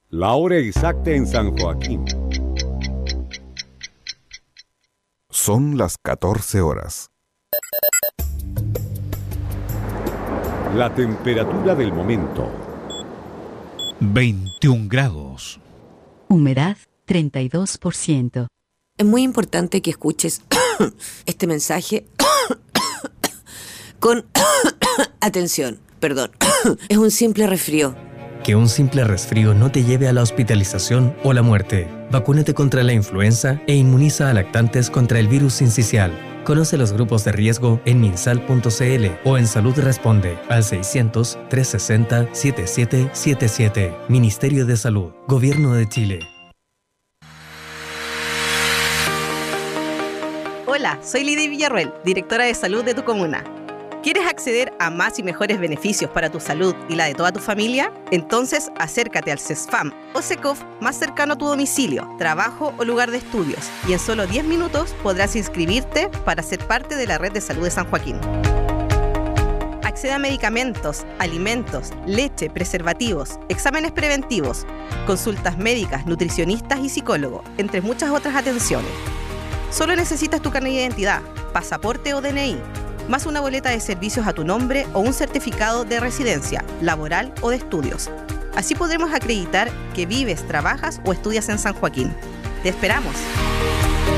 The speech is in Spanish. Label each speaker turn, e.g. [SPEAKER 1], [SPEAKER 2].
[SPEAKER 1] La hora exacta en San Joaquín.
[SPEAKER 2] Son las 14 horas.
[SPEAKER 1] La temperatura del momento.
[SPEAKER 3] 21 grados.
[SPEAKER 4] Humedad 32%.
[SPEAKER 5] Es muy importante que escuches este mensaje con atención. Perdón. Es un simple resfrío.
[SPEAKER 6] Que un simple resfrío no te lleve a la hospitalización o la muerte. Vacúnate contra la influenza e inmuniza a lactantes contra el virus sincicial. Conoce los grupos de riesgo en minsal.cl o en Salud Responde al 600-360-7777. Ministerio de Salud, Gobierno de Chile.
[SPEAKER 7] Hola, soy Lidia Villarruel, directora de salud de tu comuna. ¿Quieres acceder a más y mejores beneficios para tu salud y la de toda tu familia? Entonces, acércate al CESFAM o SECOF más cercano a tu domicilio, trabajo o lugar de estudios y en solo 10 minutos podrás inscribirte para ser parte de la red de salud de San Joaquín. Accede a medicamentos, alimentos, leche, preservativos, exámenes preventivos, consultas médicas, nutricionistas y psicólogo, entre muchas otras atenciones. Solo necesitas tu carnet de identidad, pasaporte o DNI, más una boleta de servicios a tu nombre o un certificado de residencia, laboral o de estudios. Así podremos acreditar que vives, trabajas o estudias en San Joaquín. ¡Te esperamos!